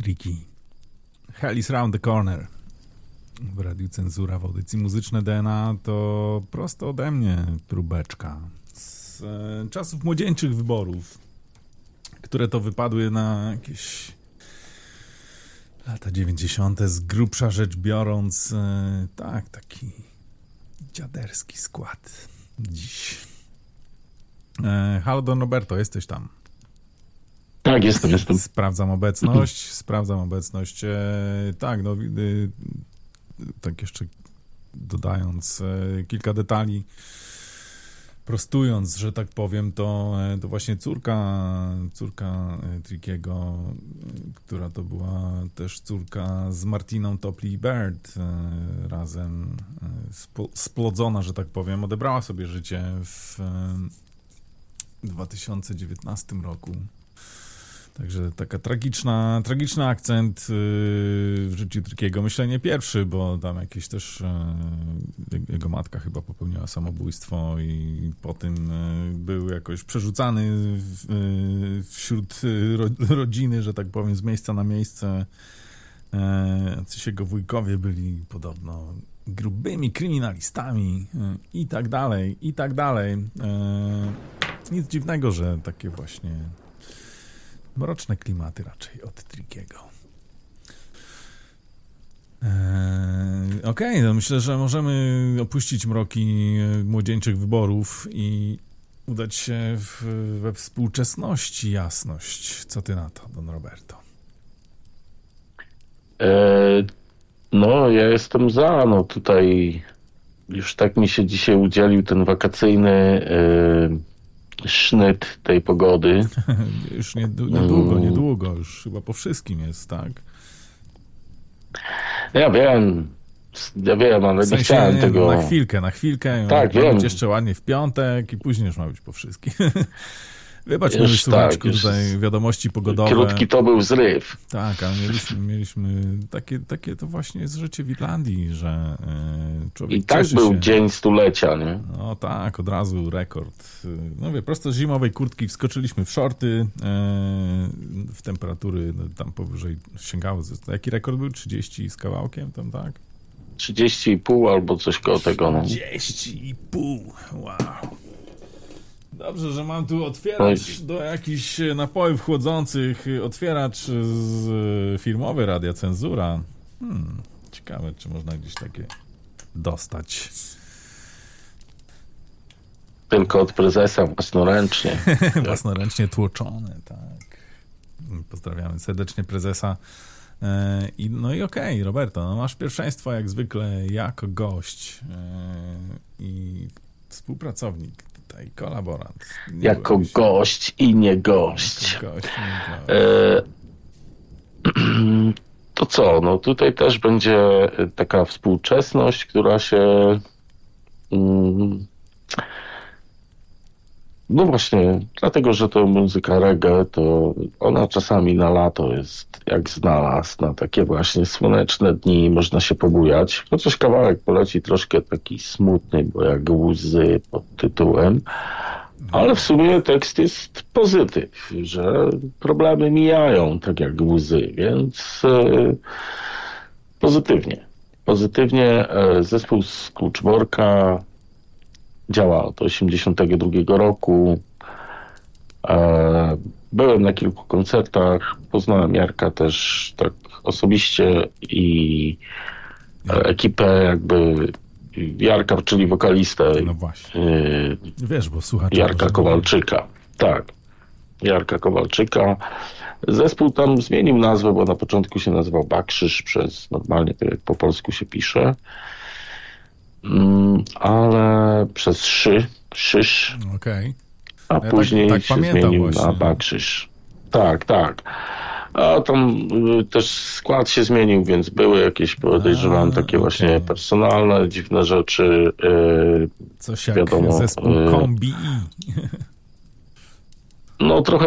Tricky. Hell is round the corner. W Radiu Cenzura w audycji Muzyczne DNA to prosto ode mnie próbeczka z czasów młodzieńczych wyborów, które to wypadły na jakieś lata 90. z grubsza rzecz biorąc. Tak, taki dziaderski skład dziś. Halo Don Roberto, jesteś tam? Tak, jestem. Sprawdzam obecność. Tak, no tak jeszcze dodając kilka detali, prostując, że tak powiem, to właśnie córka Trickiego, która to była też córka z Martiną Topley Bird, razem splodzona, że tak powiem, odebrała sobie życie w 2019 roku. Także taka tragiczny akcent w życiu Trickiego. Myślę nie pierwszy, bo tam jakieś też jego matka chyba popełniła samobójstwo i po tym był jakoś przerzucany wśród rodziny, że tak powiem, z miejsca na miejsce. Jacyś jego wujkowie byli podobno grubymi kryminalistami i tak dalej. Nic dziwnego, że takie właśnie mroczne klimaty raczej od Trickiego. Okej, no myślę, że możemy opuścić mroki młodzieńczych wyborów i udać się we współczesności jasność. Co ty na to, Don Roberto? No, ja jestem za. No tutaj już tak mi się dzisiaj udzielił ten wakacyjny sznyt tej pogody. Już niedługo, już chyba po wszystkim jest, tak? Ja wiem, ale w sensie, nie chciałem tego... Na chwilkę. Tak, ma wiem. być jeszcze ładnie w piątek i później już ma być po wszystkim. Wybacz mi, Już słuchaczku, tak, tutaj wiadomości pogodowe. Krótki to był zryw. Tak, ale mieliśmy takie to właśnie jest życie w Irlandii, że człowiek I tak cieszy był się. dzień stulecia, nie? No tak, od razu rekord. No wie, prosto z zimowej kurtki wskoczyliśmy w shorty, w temperatury tam powyżej sięgało. Jaki rekord był? 30 z kawałkiem tam, tak? 30,5 albo coś koło tego, no. 30,5. Wow. Dobrze, że mam tu otwieracz do jakichś napojów chłodzących, otwieracz z firmowy Radia Cenzura. Ciekawe, czy można gdzieś takie dostać. Tylko od prezesa własnoręcznie. Własnoręcznie tłoczone, tak. Pozdrawiamy serdecznie prezesa. No i okej, Roberto, no masz pierwszeństwo jak zwykle jako gość i współpracownik. Tutaj kolaborant. Jako gość i nie gość. To co? No tutaj też będzie taka współczesność, która się no właśnie, dlatego, że to muzyka reggae, to ona czasami na lato jest jak znalazł, na takie właśnie słoneczne dni można się pobujać. Chociaż kawałek poleci troszkę taki smutny, bo jak łzy pod tytułem, ale w sumie tekst jest pozytyw, że problemy mijają tak jak łzy, więc pozytywnie zespół z Kluczborka działa od 1982 roku. Byłem na kilku koncertach, poznałem Jarka też tak osobiście i ekipę jakby Jarka, czyli wokalistę. No właśnie. Wiesz, bo słuchacze... Jarka Kowalczyka. Tak. Jarka Kowalczyka. Zespół tam zmienił nazwę, bo na początku się nazywał Bakrzyż, normalnie tak jak po polsku się pisze. Ale przez Szysz. Okej. A później tak się pamiętam zmienił na Bakrzyż. Tak. A tam też skład się zmienił, więc były jakieś, podejrzewam, takie właśnie personalne, dziwne rzeczy. Coś jak wiadomo, zespół Kombi. No trochę